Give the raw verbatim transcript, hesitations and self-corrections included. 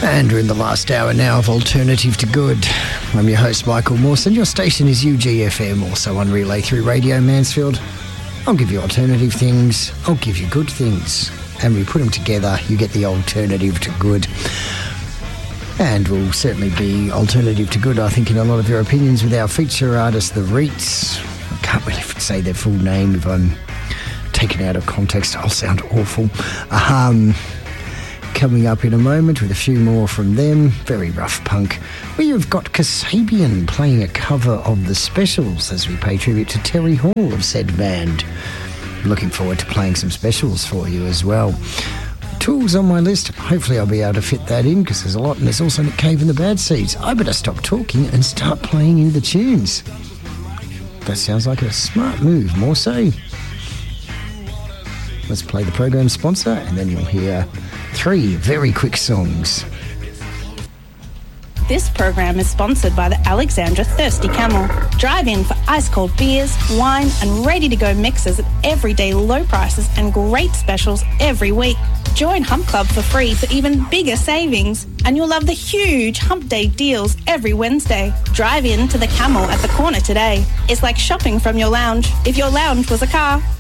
And we're in the last hour now of Alternative to Good. I'm your host, Michael Mawson. Your station is U G F M, also on Relay through Radio Mansfield. I'll give you alternative things. I'll give you good things. And we put them together, you get the alternative to good. And we'll certainly be alternative to good, I think, in a lot of your opinions with our feature artist, The Reets. I can't really say their full name if I'm taken out of context. I'll sound awful. Um... Coming up in a moment with a few more from them. Very rough punk. We've got Kasabian playing a cover of The Specials as we pay tribute to Terry Hall of said band. Looking forward to playing some specials for you as well. Tools on my list. Hopefully I'll be able to fit that in because there's a lot, and there's also Nick Cave and the Bad Seeds. I better stop talking and start playing you the tunes. That sounds like a smart move, more so. Let's play the program sponsor and then you'll hear three very quick songs. This program is sponsored by the Alexandra Thirsty Camel. Drive in for ice-cold beers, wine and ready-to-go mixes at everyday low prices and great specials every week. Join Hump Club for free for even bigger savings, and you'll love the huge Hump Day deals every Wednesday. Drive in to the Camel at the corner today. It's like shopping from your lounge, if your lounge was a car.